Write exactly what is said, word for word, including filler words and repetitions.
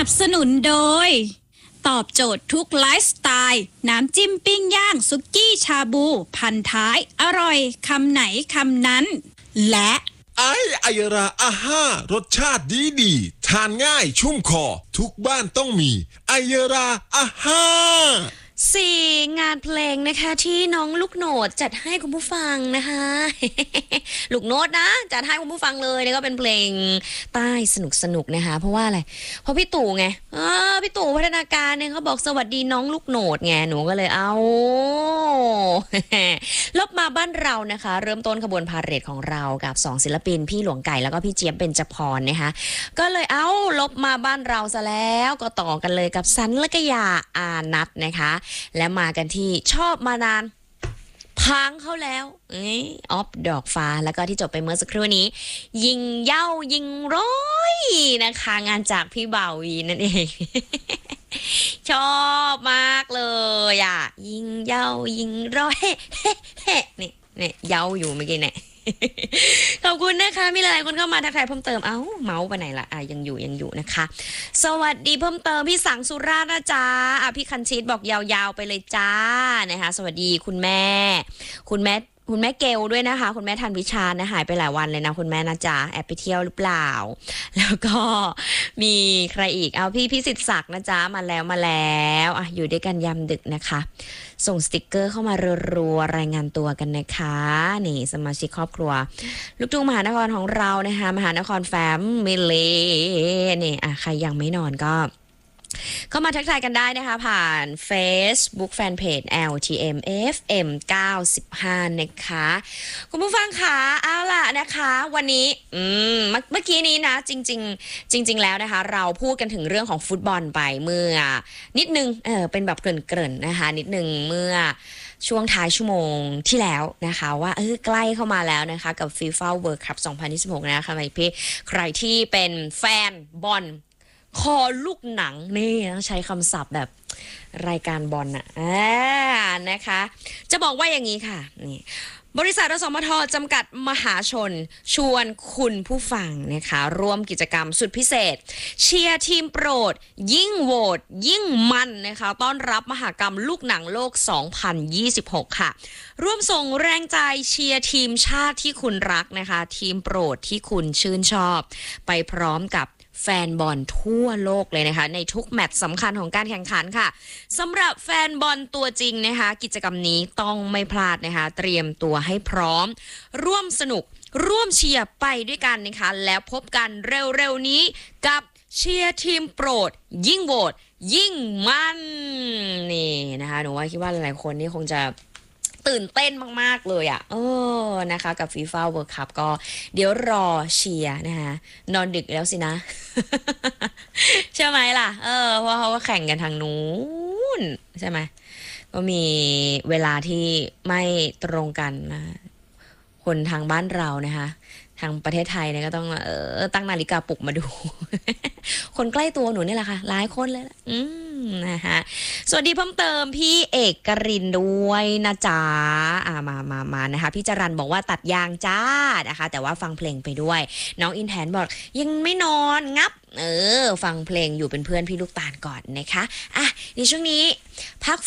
นับสนุนโดยตอบโจทย์ทุกไลฟ์สไตล์น้ำจิ้มปิ้งย่างสุกี้ชาบูพันท้ายอร่อยคำไหนคำนั้นและไอไอราอาห้ารสชาติดีดีทานง่ายชุ่มคอทุกบ้านต้องมีไอราอาห้าสี่งานเพลงนะคะที่น้องลูกโหนดจัดให้คุณผู้ฟังนะคะ ลูกโนดนะจัดให้คุณผู้ฟังเลยแล้วก็เป็นเพลงใต้สนุกสนุกนะคะเพราะว่าอะไรเพราะพี่ตู่ไงเออพี่ตู่พัฒนาการเนี่ยเขาบอกสวัสดีน้องลูกโหนดไงหนูก็เลยเอา ลบมาบ้านเรานะคะเริ่มต้นขบวนพาเหรดของเรากับสองศิลปินพี่หลวงไก่แล้วก็พี่เจี๊ยบเบญจพรนะคะก็เลยเอาลบมาบ้านเราซะแล้วก็ต่อกันเลยกับสันและกยาอานัทนะคะและมากันที่ชอบมานานพังเข้าแล้วออฟดอกฟ้าแล้วก็ที่จบไปเมื่อสักครู่นี้ยิงเย้ายิงร้อยนะคะงานจากพี่บ่าววีนั่นเอง ชอบมากเลยอ่ะยิงเย้ายิงร้อยนี่นี่เย้าอยู่เมื่อกี้เนี่ยขอบคุณนะคะมีหลายๆคนเข้ามาทักทายเพิ่มเติมเอ้าเมาส์ไปไหนล่ะอ่ะยังอยู่ยังอยู่นะคะสวัสดีเพิ่มเติมพี่สังสุราษฎร์นะจ๊ะอ่ะพี่คันชิตบอกยาวๆไปเลยจ้านะคะสวัสดีคุณแม่คุณแม่คุณแม่เกลด้วยนะคะคุณแม่ทันวิชานะหายไปหลายวันเลยนะคุณแม่นะจ๊ะแอบไปเที่ยวหรือเปล่าแล้วก็มีใครอีกเอาพี่พิสิทธิ์ศักดิ์นะจ๊ะมาแล้วมาแล้วอ่ะอยู่ด้วยกันยามดึกนะคะส่งสติกเกอร์เข้ามารัวๆรายงานตัวกันนะคะนี่สมาชิกครอบครัวลูกทุ่งมหานครของเรานะคะมหานครแฟมมิลีนี่อ่ะใครยังไม่นอนก็เข้ามาทักทายกันได้นะคะผ่าน Facebook Fanpage แอล ที เอ็ม เอฟ เอ็ม เก้าสิบห้านะคะคุณผู้ฟังคะเอาล่ะนะคะวันนี้อืมเมื่อกี้นี้นะจริงๆจริงๆแล้วนะคะเราพูดกันถึงเรื่องของฟุตบอลไปเมื่อนิดนึงเออเป็นแบบเกริ่นๆนะคะนิดนึงเมื่อช่วงท้ายชั่วโมงที่แล้วนะคะว่าเออใกล้เข้ามาแล้วนะคะกับ FIFA World Cup สองพันยี่สิบหกนะคะพี่ใครที่เป็นแฟนบอลคอลูกหนังนี่ต้องใช้คำศัพท์แบบรายการบอลน่ะอ่านะคะจะบอกว่าอย่างนี้ค่ะนี่บริษัทอสมทจำกัดมหาชนชวนคุณผู้ฟังนะคะร่วมกิจกรรมสุดพิเศษเชียร์ทีมโปรดยิ่งโหวตยิ่งมันนะคะต้อนรับมหกรรมลูกหนังโลกสองพันยี่สิบหกค่ะร่วมส่งแรงใจเชียร์ทีมชาติที่คุณรักนะคะทีมโปรดที่คุณชื่นชอบไปพร้อมกับแฟนบอลทั่วโลกเลยนะคะในทุกแมตช์สำคัญของการแข่งขันค่ะสำหรับแฟนบอลตัวจริงนะคะกิจกรรมนี้ต้องไม่พลาดนะคะเตรียมตัวให้พร้อมร่วมสนุกร่วมเชียร์ไปด้วยกันนะคะแล้วพบกันเร็วๆนี้กับเชียร์ทีมโปรดยิ่งโหวตยิ่งมันนี่นะคะหนูว่าคิดว่าหลายๆคนนี่คงจะตื่นเต้นมากๆเลยอ่ะเออนะคะกับ FIFA World Cup ก็เดี๋ยวรอเชียร์นะคะนอนดึกแล้วสินะ ใช่ไหมล่ะเออเพราะเขาก็แข่งกันทางนู้นใช่ไหมก็มีเวลาที่ไม่ตรงกันนะคนทางบ้านเรานะคะทางประเทศไทยเนี่ยก็ต้องเออตั้งนาฬิกาปลุกมาดู คนใกล้ตัวหนูนี่แหละค่ะหลายคนเลยล่ะอืมนะคะสวัสดีเพิ่มเติมพี่เอกกรินด้วยนะจ๊ะอ่ามามามานะคะพี่จรันบอกว่าตัดยางจ้านะคะแต่ว่าฟังเพลงไปด้วยน้องอินแทนบอกยังไม่นอนงับเออฟังเพลงอยู่เป็นเพื่อนพี่ลูกตาลก่อนนะคะอ่ะในช่วงนี้พัก